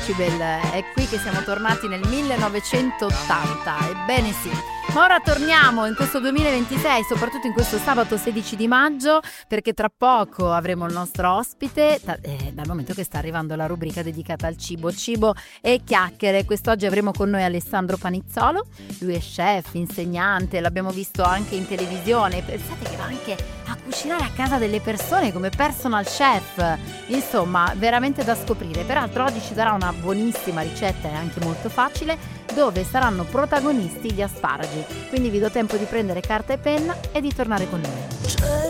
Decibel, è qui che siamo tornati nel 1980, ebbene sì. Ma ora torniamo in questo 2026, soprattutto in questo sabato 16 di maggio, perché tra poco avremo il nostro ospite, dal momento che sta arrivando la rubrica dedicata al cibo e chiacchiere. Quest'oggi avremo con noi Alessandro Panizzolo, lui è chef, insegnante, l'abbiamo visto anche in televisione, pensate che va anche a cucinare a casa delle persone come personal chef, insomma veramente da scoprire. Peraltro oggi ci darà una buonissima ricetta e anche molto facile, dove saranno protagonisti gli asparagi, quindi vi do tempo di prendere carta e penna e di tornare con noi.